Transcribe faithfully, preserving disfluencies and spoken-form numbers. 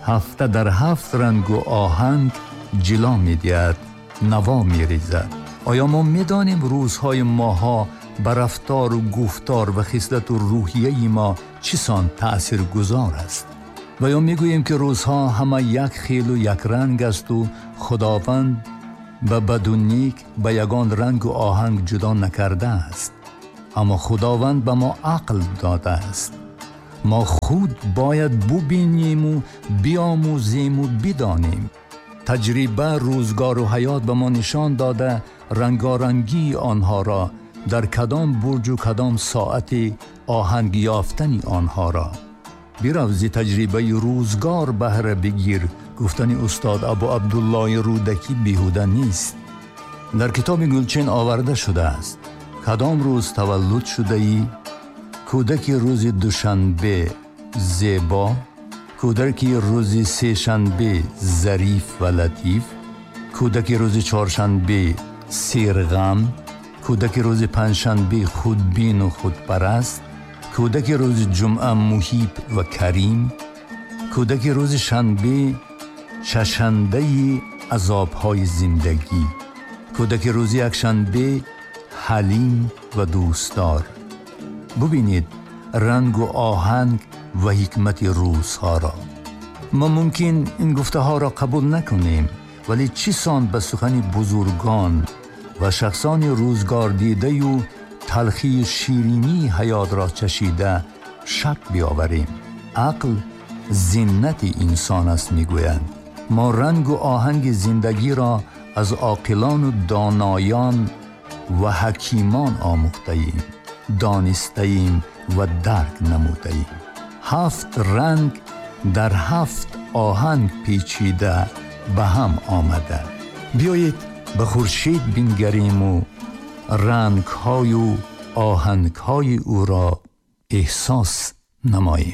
هفته در هفت رنگ و آهنگ جلا می دید، نوا می ریزد. آیا ما می دانیم روزهای ماها بر رفتار و گفتار و خصلت و روحیه ما چسان تأثیر گذار است؟ و یا می گوییم که روزها همه یک خیل و یک رنگ است و خداوند به بد و نیک به یگان رنگ و آهنگ جدا نکرده است. اما خداوند به ما عقل داده است. ما خود باید ببینیم و بیاموزیم و بدانیم. تجربه، روزگار و حیات به ما نشان داده رنگارنگی آنها را، در کدام برج و کدام ساعت آهنگ یافتن آنها را. بیرو ز تجربه روزگار بهره بگیر، گفتن استاد ابو عبدالله رودکی بیهوده نیست. در کتاب گلچین آورده شده است: کدام روز تولد شده ای؟ کودکی روز دوشنبه زیبا، کودکی روز سه شنبه ظریف و لطیف، کودکی روز چهارشنبه سیرغم، کودکی روز پنجشنبه خودبین و خودپرست، کودکی روز جمعه محیب و کریم، کودکی روز شنبه چشنده عذابهای زندگی، کودکی روز یکشنبه حلیم و دوستدار. ببینید رنگ و آهنگ و حکمت روزها را. ما ممکن این گفته ها را قبول نکنیم، ولی چیسان به سخن بزرگان و شخصان روزگار دیده و تلخی و شیرینی حیات را چشیده شک بیاوریم. عقل زینت انسان است میگویند. ما رنگ و آهنگ زندگی را از عاقلان و دانایان و حکیمان آموخته ایم، دانسته ایم و درک نموده ایم. هفت رنگ در هفت آهنگ پیچیده به هم آمده. بیایید به خورشید بنگریم و رنگ های و آهنگ های او را احساس نماییم.